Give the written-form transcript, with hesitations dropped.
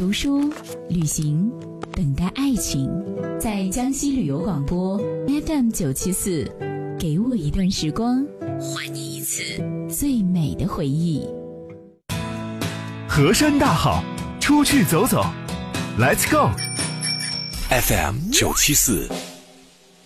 读书、旅行，等待爱情。在江西旅游广播 FM974，给我一段时光，还你一次最美的回忆。 河山大好，出去走走 ，Let's go。 FM974。